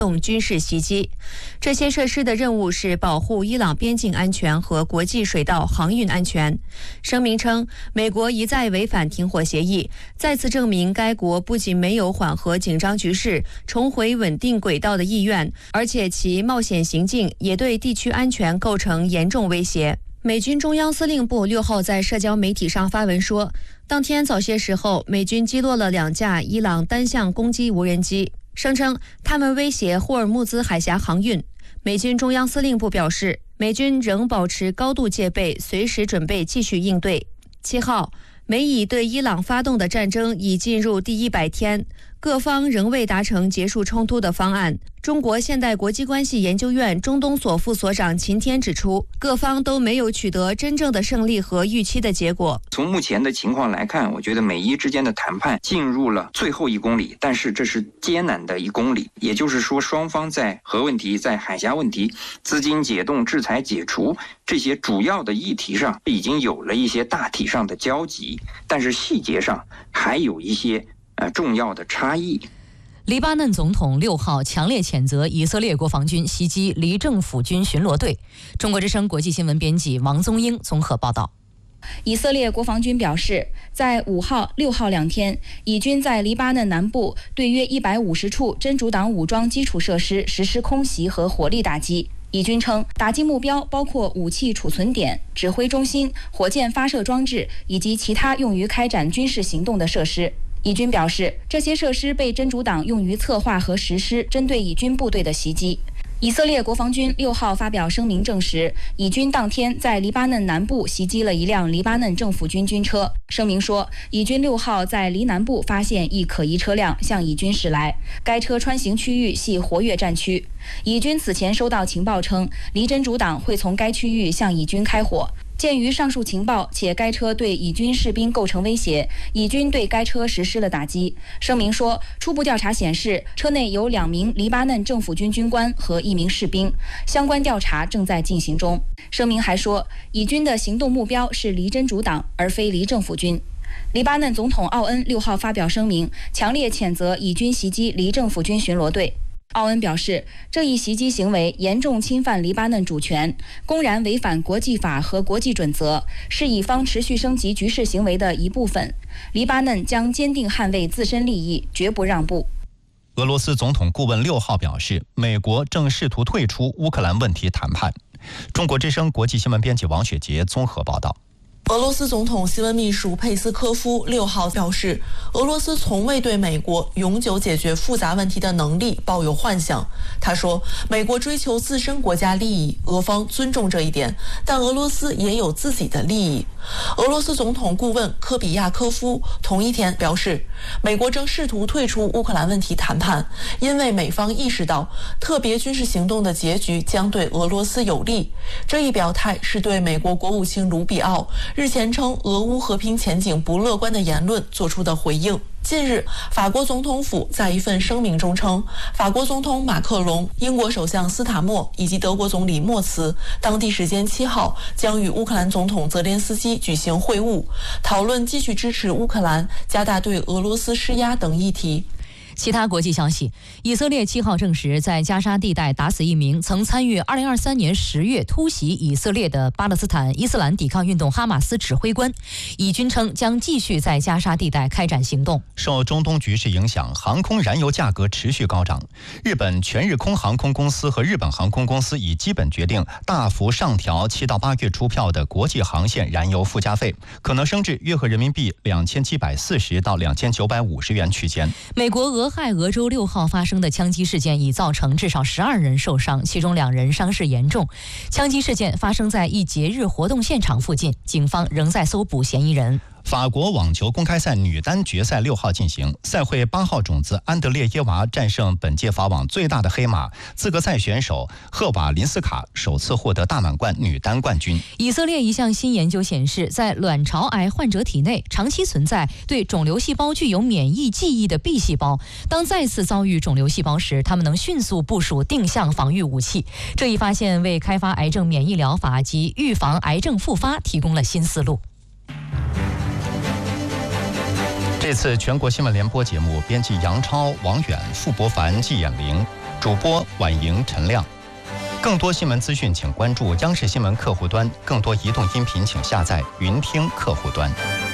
动军事袭击。这些设施的任务是保护伊朗边境安全和国际水道航运安全。声明称，美国一再违反停火协议，再次证明该国不仅没有缓和紧张局势、重回稳定轨道的意愿，而且其冒险行径也对地区安全构成严重威胁。美军中央司令部6号在社交媒体上发文说，当天早些时候，美军击落了2架伊朗单向攻击无人机，声称他们威胁霍尔木兹海峡航运。美军中央司令部表示，美军仍保持高度戒备，随时准备继续应对。7号，美以对伊朗发动的战争已进入第100天，各方仍未达成结束冲突的方案。中国现代国际关系研究院中东所副所长秦天指出，各方都没有取得真正的胜利和预期的结果。 从目前的情况来看，我觉得美伊之间的谈判进入了最后1公里，但是这是艰难的1公里，也就是说，双方在核问题、在海峡问题、资金解冻、制裁解除这些主要的议题上，已经有了一些大体上的交集，但是细节上还有一些重要的差异。 黎巴嫩总统6号强烈谴责以色列国防军袭击黎政府军巡逻队。中国之声国际新闻编辑王宗英综合报道。 以色列国防军表示，在5号、6号2天，以军在黎巴嫩南部对约150处真主党武装基础设施实施空袭和火力打击。以军称，打击目标包括武器储存点、指挥中心、火箭发射装置以及其他用于开展军事行动的设施。以军表示，这些设施被真主党用于策划和实施针对以军部队的袭击。以色列国防军6号发表声明证实，以军当天在黎巴嫩南部袭击了一辆黎巴嫩政府军军车。声明说，以军6号在黎南部发现一可疑车辆向以军驶来，该车穿行区域系活跃战区。以军此前收到情报称，黎真主党会从该区域向以军开火。鉴于上述情报，且该车对以军士兵构成威胁，以军对该车实施了打击。声明说，初步调查显示，车内有2名黎巴嫩政府军军官和1名士兵，相关调查正在进行中。声明还说，以军的行动目标是黎真主党，而非黎政府军。黎巴嫩总统奥恩6号发表声明，强烈谴责以军袭击黎政府军巡逻队。奥恩表示，这一袭击行为严重侵犯黎巴嫩主权，公然违反国际法和国际准则，是以方持续升级局势行为的一部分。黎巴嫩将坚定捍卫自身利益，绝不让步。 俄罗斯总统顾问6号表示，美国正试图退出乌克兰问题谈判。中国之声国际新闻编辑王雪杰综合报道。 俄罗斯总统新闻秘书佩斯科夫6号表示，俄罗斯从未对美国永久解决复杂问题的能力抱有幻想。他说，美国追求自身国家利益，俄方尊重这一点，但俄罗斯也有自己的利益。俄罗斯总统顾问科比亚科夫同一天表示，美国正试图退出乌克兰问题谈判，因为美方意识到特别军事行动的结局将对俄罗斯有利。这一表态是对美国国务卿卢比奥日前称俄乌和平前景不乐观的言论做出的回应。近日，法国总统府在一份声明中称，法国总统马克龙、英国首相斯塔默以及德国总理默茨当地时间7号将与乌克兰总统泽连斯基举行会晤，讨论继续支持乌克兰、加大对俄罗斯施压等议题。 其他国际消息，以色列7号证实在加沙地带打死一名曾参与2023年10月突袭以色列的巴勒斯坦伊斯兰抵抗运动哈马斯指挥官。以军称将继续在加沙地带开展行动。 受中东局势影响，航空燃油价格持续高涨。日本全日空航空公司和日本航空公司已基本决定大幅上调7到8月出票的国际航线燃油附加费，可能升至约合人民币2740到2950元区间。 美国俄亥俄州6号发生的枪击事件已造成至少12人受伤，其中2人伤势严重。枪击事件发生在一节日活动现场附近，警方仍在搜捕嫌疑人。 法国网球公开赛女单决赛6号进行，赛会8号种子安德烈耶娃战胜本届法网最大的黑马资格赛选手赫瓦林斯卡，首次获得大满贯女单冠军。 以色列一项新研究显示，在卵巢癌患者体内长期存在对肿瘤细胞具有免疫记忆的 B 细胞，当再次遭遇肿瘤细胞时，它们能迅速部署定向防御武器。这一发现为开发癌症免疫疗法及预防癌症复发提供了新思路。 这次全国新闻联播节目，编辑杨超、王远、傅伯凡、季衍玲， 主播婉莹、陈亮。更多新闻资讯，请关注央视新闻客户端；更多移动音频，请下载云听客户端。